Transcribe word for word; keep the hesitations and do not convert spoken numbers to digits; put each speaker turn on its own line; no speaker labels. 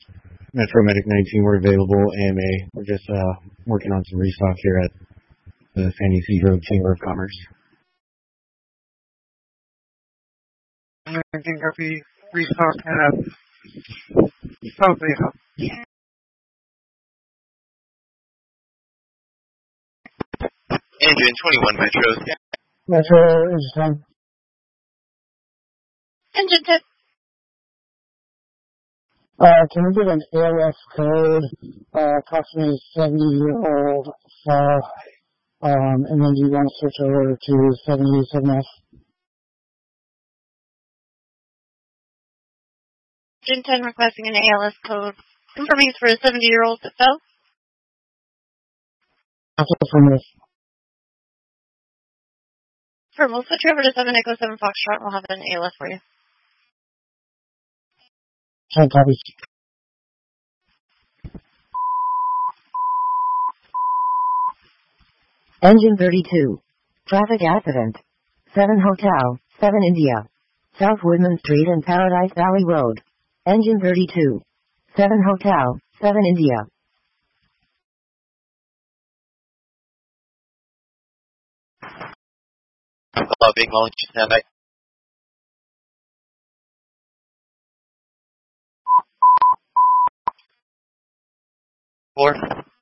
Metro Medic nineteen, we're available. A M A, we're just uh, working on some restock here at the San Ysidro Chamber of Commerce.
nineteen copy, restock at South Bay.
Engine twenty-one Metro.
Metro is ten.
Engine ten.
Uh, can we get an A L S code, uh, approximately seventy year old, uh, um, and then you want to switch over to seventy-seven F?
Engine ten requesting an A L S code. Confirming it's for a seventy year old that fell.
That's it from this.
For we'll switch over to seven Echo seven Foxtrot and we'll have an A L S for you.
ten copies.
Engine thirty-two. Traffic accident. seven Hotel, seven India. South Woodman Street and Paradise Valley Road. Engine thirty-two. seven Hotel, seven India.
Hello, Big Launch, stand by. Four.